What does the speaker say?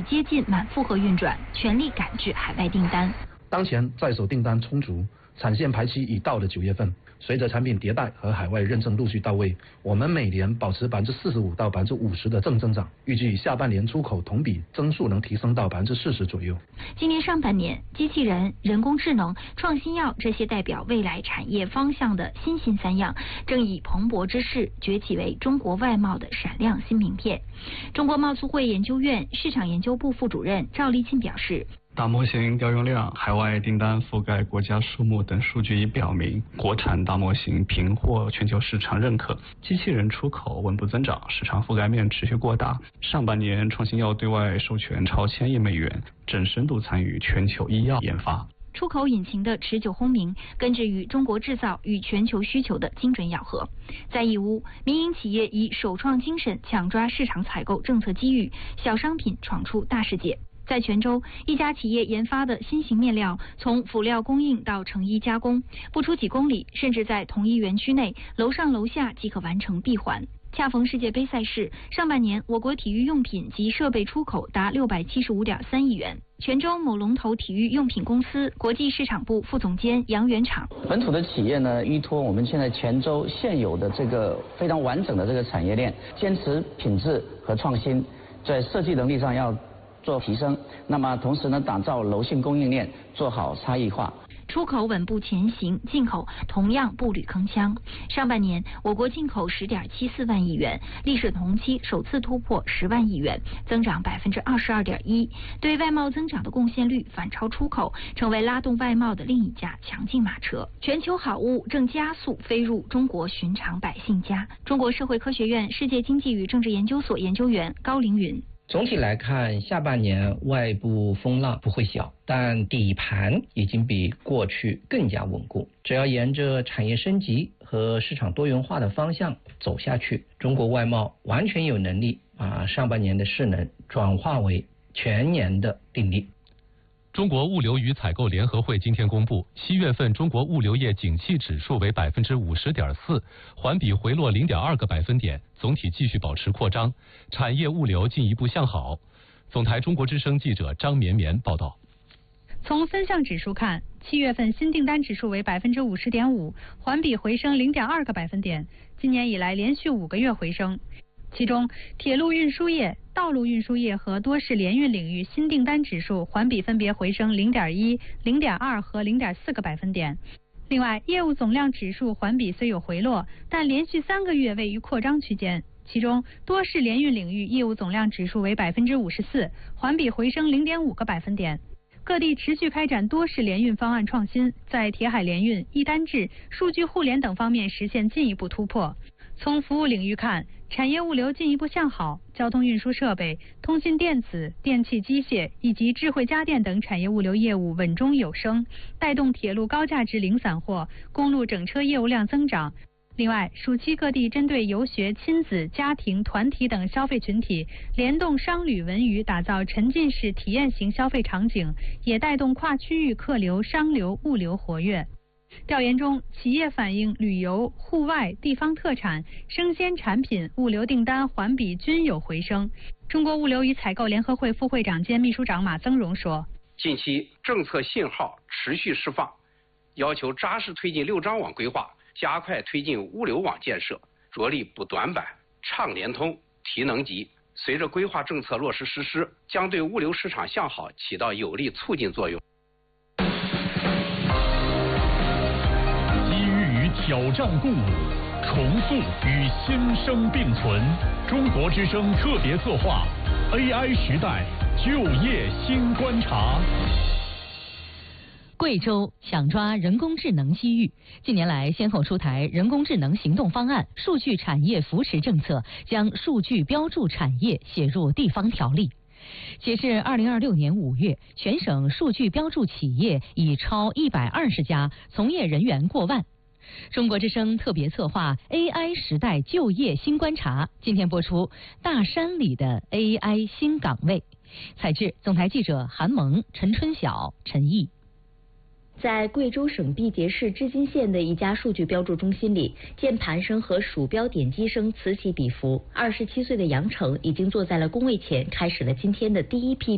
接近满负荷运转，全力赶制海外订单。 当前在手订单充足，产线排期已到了9月份。随着产品迭代和海外认证陆续到位，我们每年保持45%到50%的正增长，预计下半年出口同比增速能提升到40%左右。 今年上半年，机器人、人工智能、创新药这些代表未来产业方向的新兴3样，正以蓬勃之势崛起为中国外贸的闪亮新名片。中国贸促会研究院市场研究部副主任赵立庆表示， 大模型调用量、海外订单覆盖国家数目等数据已表明，国产大模型频获全球市场认可，机器人出口稳步增长，市场覆盖面持续扩大。上半年创新药对外授权超1000亿美元，正深度参与全球医药研发。 出口引擎的持久轰鸣，根植于中国制造与全球需求的精准咬合。在义乌，民营企业以首创精神抢抓市场采购政策机遇，小商品闯出大世界。在泉州，一家企业研发的新型面料，从辅料供应到成衣加工，不出几公里，甚至在同一园区内，楼上楼下即可完成闭环。恰逢世界杯赛事，上半年我国体育用品及设备出口达675.3亿元。泉州某龙头体育用品公司国际市场部副总监杨元厂， 本土的企业呢，依托我们现在泉州现有的这个非常完整的这个产业链，坚持品质和创新，在设计能力上要做提升，那么同时呢，打造柔性供应链，做好差异化。 出口稳步前行，进口同样步履铿锵。上半年，我国进口10.74万亿元，历史同期首次突破10万亿元，增长22.1%。对外贸增长的贡献率反超出口，成为拉动外贸的另一架强劲马车。全球好物正加速飞入中国寻常百姓家。中国社会科学院世界经济与政治研究所研究员高凌云。 总体来看，下半年外部风浪不会小，但底盘已经比过去更加稳固。只要沿着产业升级和市场多元化的方向走下去，中国外贸完全有能力把上半年的势能转化为全年的定力。 中国物流与采购联合会今天公布，7月份中国物流业景气指数为50.4%，环比回落0.2个百分点，总体继续保持扩张，产业物流进一步向好。总台中国之声记者张绵绵报道。 从分项指数看，7月份新订单指数为50.5%，环比回升0.2个百分点，今年以来连续5个月回升。其中，铁路运输业、道路运输业和多式联运领域新订单指数环比分别回升0.1、0.2和0.4个百分点。另外，业务总量指数环比虽有回落，但连续3个月位于扩张区间。其中，多式联运领域业务总量指数为54%，环比回升0.5个百分点。各地持续开展多式联运方案创新，在铁海联运、一单制、数据互联等方面实现进一步突破。从服务领域看，产业物流进一步向好，交通运输设备、通信电子、电气机械以及智慧家电等产业物流业务稳中有升，带动铁路高价值零散货、公路整车业务量增长。另外，暑期各地针对游学、亲子、家庭、团体等消费群体，联动商旅文娱，打造沉浸式体验型消费场景，也带动跨区域客流、商流、物流活跃。调研中，企业反映旅游、户外、地方特产、生鲜产品物流订单环比均有回升。中国物流与采购联合会副会长兼秘书长马增荣说： 近期政策信号持续释放，要求扎实推进6张网规划，加快推进物流网建设，着力补短板、畅联通、提能级。随着规划政策落实实施，将对物流市场向好起到有力促进作用。 挑战共舞，重塑与新生并存。中国之声特别策划 AI 时代就业新观察。 贵州抢抓人工智能机遇，近年来先后出台人工智能行动方案、数据产业扶持政策，将数据标注产业写入地方条例。截至2026年5月，全省数据标注企业已超120家，从业人员过万。中国之声特别策划 AI 时代就业新观察，今天播出大山里的 AI 新岗位。采制总台记者韩萌、陈春晓、陈毅。 在贵州省毕节市织金县的一家数据标注中心里，键盘声和鼠标点击声此起彼伏。27岁的杨成已经坐在了工位前，开始了今天的第一批